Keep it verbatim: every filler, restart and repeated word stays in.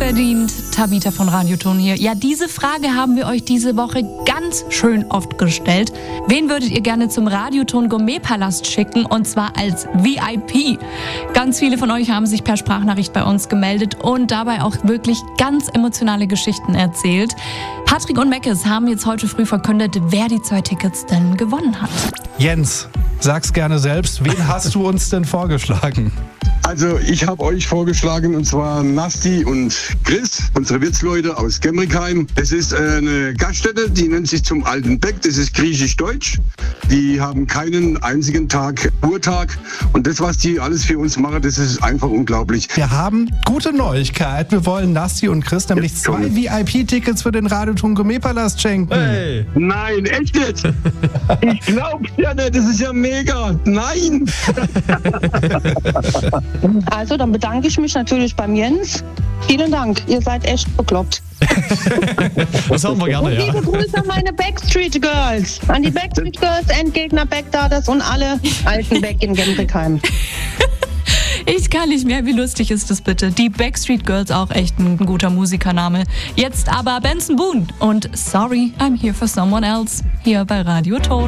Wohlverdient, Tabita von Radioton hier. Ja, diese Frage haben wir euch diese Woche ganz schön oft gestellt. Wen würdet ihr gerne zum Radioton Gourmetpalast schicken, und zwar als V I P? Ganz viele von euch haben sich per Sprachnachricht bei uns gemeldet und dabei auch wirklich ganz emotionale Geschichten erzählt. Patrick und Meckes haben jetzt heute früh verkündet, wer die zwei Tickets denn gewonnen hat. Jens, sag's gerne selbst. Wen hast du uns denn vorgeschlagen? Also ich habe euch vorgeschlagen, und zwar Nasti und Chris, unsere Wirtsleute aus Gemrickheim. Es ist eine Gaststätte, die nennt sich Zum Alten Beck. Das ist griechisch-deutsch. Die haben keinen einzigen Tag Ruhetag. Und das, was die alles für uns machen, das ist einfach unglaublich. Wir haben gute Neuigkeit. Wir wollen Nasti und Chris nämlich Jetzt zwei kommt. V I P-Tickets für den Radioton Gourmetpalast schenken. Hey. Nein, echt jetzt? Ich glaub's ja nicht, das ist ja mega. Nein! Also, dann bedanke ich mich natürlich beim Jens. Vielen Dank, ihr seid echt bekloppt. Das haben wir gerne, Und ja. liebe Grüße an meine Backstreet Girls. An die Backstreet Girls, Endgegner Backdaughters und alle alten Beck in Gemrickheim. Ich kann nicht mehr, wie lustig ist das bitte? Die Backstreet Girls, auch echt ein guter Musikername. Jetzt aber Benson Boone und Sorry, I'm Here for Someone Else hier bei Radioton.